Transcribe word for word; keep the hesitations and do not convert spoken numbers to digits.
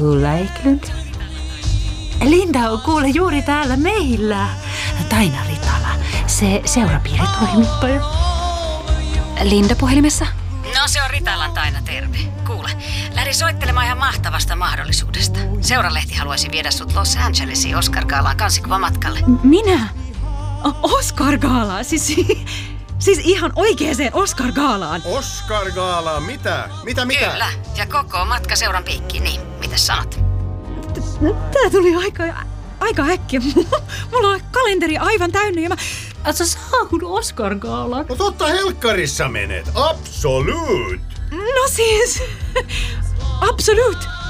Ulla Eklund. Linda on kuule juuri täällä meillä. Taina Ritala, se seurapiiritoimittaja. Linda puhelimessa? No se on Ritalan Taina, terve. Kuule, lähdin soittelemaan ihan mahtavasta mahdollisuudesta. Seuralehti haluaisi viedä sut Los Angelesiin Oscar-gaalaan kansikuvamatkalle. Minä? O- Oscar-gaalaan? Siis, siis ihan oikeeseen Oscar-gaalaan? Oscar-gaalaan? Mitä? Mitä mitä? Kyllä, ja koko matka seuran piikkiin, niin. Mitäs sanot? Tää tuli aika, aika äkkiä. Mulla on kalenteri aivan täynnä ja mä... Sä saahun Oscar-gaalaan. No totta helkkarissa menet. Absolut! No siis... Absolut!